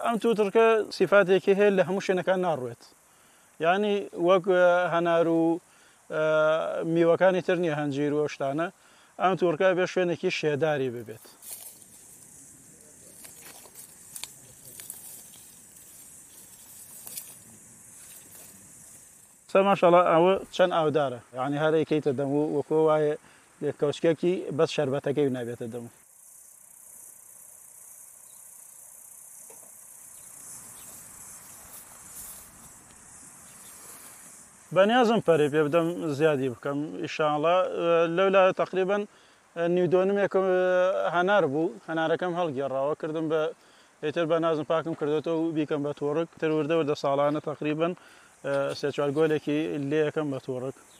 ئەم تووتڕکە سیفاتێکی هەیە لە هەموو شوێنەکان ناڕوێت، یعنی وەک هەنار و میوەکانی تر نییە هەنجیر و شتانە، ئەم تووڕکە بێ شوێنێکی شێداری ببێت. ماشەڵڵا ئەوە چەند ئاودارە، یعنی هەر یەکەیتە دەم و وەکۆ وایە کەوچکێکی بەس شەربەتەکەی نابێتە دەم. بەنیازم پەرێ پێ بدەم زیادی بکەم ئیشاڵڵا لەولا تەقریبەن نیودۆنمێکم هەنار بوو، هەنارەکەم هەڵگێڕاوە کردم بە ئێتر بەنازم پاکم کردێتەوە و بیکەم بە تۆڕک تر وردە ساڵانە تەقریبەن 3-4 گۆلێکی لێ یەکەم بە تۆڕک.